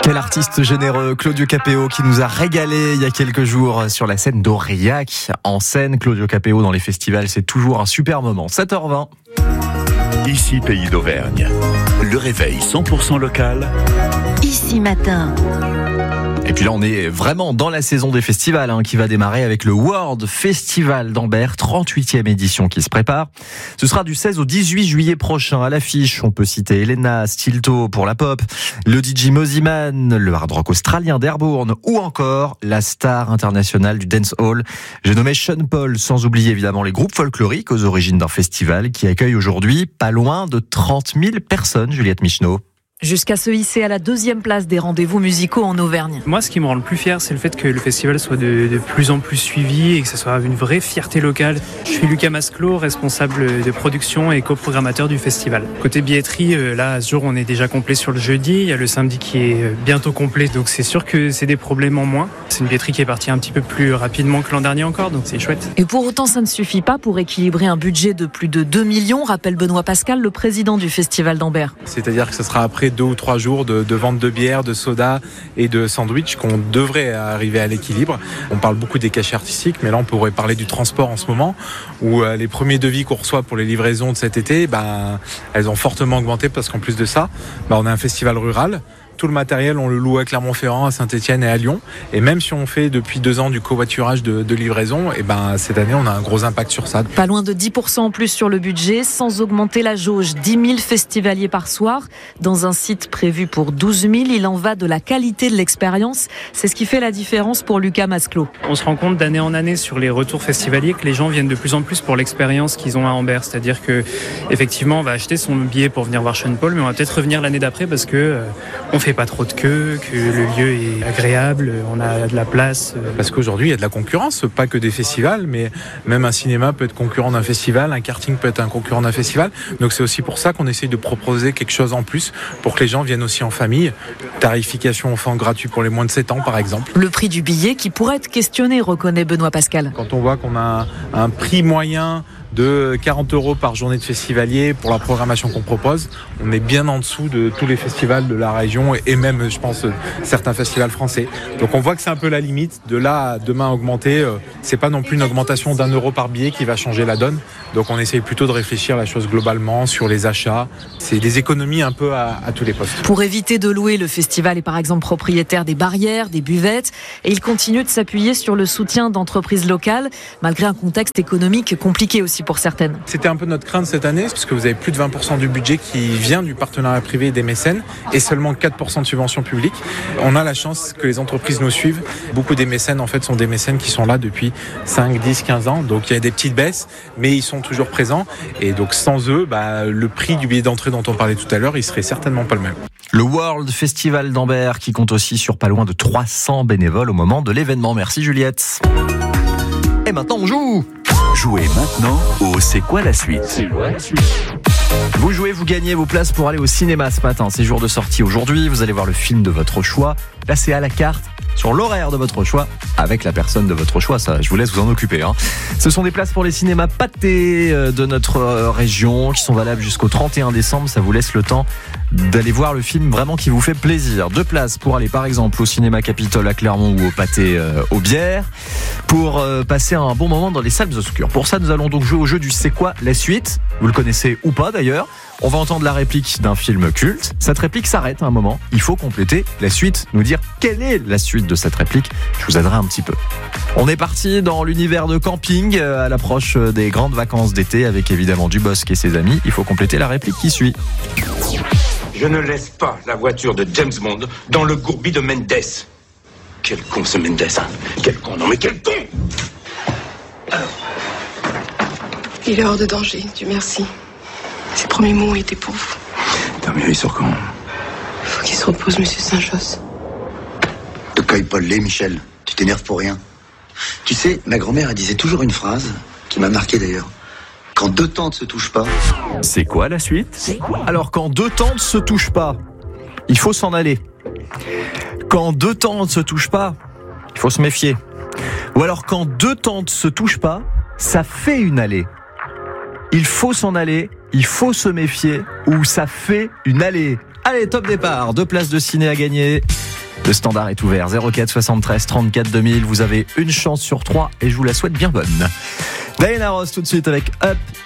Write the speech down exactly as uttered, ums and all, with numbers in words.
Quel artiste généreux, Claudio Capéo, qui nous a régalé il y a quelques jours sur la scène d'Aurillac. En scène, Claudio Capéo dans les festivals, c'est toujours un super moment. sept heures vingt. Ici, Pays d'Auvergne. Le réveil cent pour cent local. Ici matin. Et puis là, on est vraiment dans la saison des festivals hein, qui va démarrer avec le World Festival d'Ambert, trente-huitième édition qui se prépare. Ce sera du seize au dix-huit juillet prochain. À l'affiche, on peut citer Elena, Stilto pour la pop, le D J Mosiman, le hard rock australien d'Airborne ou encore la star internationale du dancehall. J'ai nommé Sean Paul, sans oublier évidemment les groupes folkloriques aux origines d'un festival qui accueille aujourd'hui pas loin de trente mille personnes, Juliette Micheneau. Jusqu'à se hisser à la deuxième place des rendez-vous musicaux en Auvergne. Moi, ce qui me rend le plus fier, c'est le fait que le festival soit de, de plus en plus suivi et que ce soit une vraie fierté locale. Je suis Lucas Masclot, responsable de production et coprogrammateur du festival. Côté billetterie, là, à ce jour, on est déjà complet sur le jeudi. Il y a le samedi qui est bientôt complet, donc c'est sûr que c'est des problèmes en moins. C'est une billetterie qui est partie un petit peu plus rapidement que l'an dernier encore, donc c'est chouette. Et pour autant, ça ne suffit pas pour équilibrer un budget de plus de deux millions, rappelle Benoît Pascal, le président du festival d'Ambert. C'est-à-dire que ce sera après deux ou trois jours de, de vente de bière, de soda et de sandwich qu'on devrait arriver à l'équilibre. On parle beaucoup des cachets artistiques, mais là on pourrait parler du transport en ce moment, où euh, les premiers devis qu'on reçoit pour les livraisons de cet été, ben, elles ont fortement augmenté parce qu'en plus de ça, ben, on a un festival rural. Tout le matériel, on le loue à Clermont-Ferrand, à Saint-Étienne et à Lyon. Et même si on fait depuis deux ans du covoiturage de, de livraison, et ben cette année, on a un gros impact sur ça. Pas loin de dix pour cent en plus sur le budget, sans augmenter la jauge. dix mille festivaliers par soir. Dans un site prévu pour douze mille, il en va de la qualité de l'expérience. C'est ce qui fait la différence pour Lucas Masclot. On se rend compte d'année en année sur les retours festivaliers que les gens viennent de plus en plus pour l'expérience qu'ils ont à Ambert. C'est-à-dire que effectivement, on va acheter son billet pour venir voir Sean Paul, mais on va peut-être revenir l'année d'après parce que euh, on fait pas trop de queue, que le lieu est agréable, on a de la place. Parce qu'aujourd'hui, il y a de la concurrence, pas que des festivals, mais même un cinéma peut être concurrent d'un festival, un karting peut être un concurrent d'un festival. Donc c'est aussi pour ça qu'on essaye de proposer quelque chose en plus pour que les gens viennent aussi en famille. Tarification enfant gratuit pour les moins de sept ans, par exemple. Le prix du billet qui pourrait être questionné, reconnaît Benoît Pascal. Quand on voit qu'on a un, un prix moyen de quarante euros par journée de festivalier pour la programmation qu'on propose, on est bien en dessous de tous les festivals de la région et même, je pense, certains festivals français. Donc on voit que c'est un peu la limite. De là à demain augmenter, c'est pas non plus une augmentation d'un euro par billet qui va changer la donne. Donc on essaye plutôt de réfléchir la chose globalement sur les achats. C'est des économies un peu à, à tous les postes. Pour éviter de louer, le festival est par exemple propriétaire des barrières, des buvettes, et il continue de s'appuyer sur le soutien d'entreprises locales, malgré un contexte économique compliqué aussi pour certaines. C'était un peu notre crainte cette année, parce que vous avez plus de vingt pour cent du budget qui vient du partenariat privé et des mécènes, et seulement quatre pour cent de subventions publiques. On a la chance que les entreprises nous suivent. Beaucoup des mécènes, en fait, sont des mécènes qui sont là depuis cinq, dix, quinze ans. Donc il y a des petites baisses, mais ils sont toujours présents. Et donc sans eux, bah, le prix du billet d'entrée dont on parlait tout à l'heure, il serait certainement pas le même. Le World Festival d'Ambert qui compte aussi sur pas loin de trois cents bénévoles au moment de l'événement. Merci Juliette. Et maintenant on joue. Jouez maintenant au C'est quoi la suite ? Vous jouez, vous gagnez vos places pour aller au cinéma ce matin. C'est jour de sortie aujourd'hui. Vous allez voir le film de votre choix. Là, c'est à la carte sur l'horaire de votre choix avec la personne de votre choix. Ça, je vous laisse vous en occuper. Hein. Ce sont des places pour les cinémas pâtés de notre région qui sont valables jusqu'au trente et un décembre. Ça vous laisse le temps d'aller voir le film vraiment qui vous fait plaisir. Deux places pour aller par exemple au cinéma Capitole à Clermont ou au pâté euh, aux bières pour euh, passer un bon moment dans les salles obscures. Pour ça, nous allons donc jouer au jeu du C'est quoi la suite ? Vous le connaissez ou pas d'ailleurs. On va entendre la réplique d'un film culte. Cette réplique s'arrête à un moment. Il faut compléter la suite, nous dire quelle est la suite de cette réplique. Je vous aiderai un petit peu. On est parti dans l'univers de camping à l'approche des grandes vacances d'été avec évidemment Dubosc et ses amis. Il faut compléter la réplique qui suit. Je ne laisse pas la voiture de James Bond dans le gourbi de Mendes. Quel con ce Mendes, hein. Quel con, non mais quel con. Il est hors de danger, Dieu merci. Ses premiers mots étaient pour vous. T'as mieux, il sort quand? Faut qu'il se repose, monsieur Saint-Josse. Te caille pas le lait, Michel. Tu t'énerves pour rien. Tu sais, ma grand-mère, elle disait toujours une phrase qui m'a marqué d'ailleurs. Quand deux tantes se touchent pas... C'est quoi la suite ? Alors, quand deux tantes se touchent pas, il faut s'en aller. Quand deux tantes se touchent pas, il faut se méfier. Ou alors, quand deux tantes se touchent pas, ça fait une allée. Il faut s'en aller, il faut se méfier, ou ça fait une allée. Allez, top départ, deux places de ciné à gagner. Le standard est ouvert. zéro quatre soixante-treize trente-quatre deux mille. Vous avez une chance sur trois et je vous la souhaite bien bonne. Diana Ross tout de suite avec Up.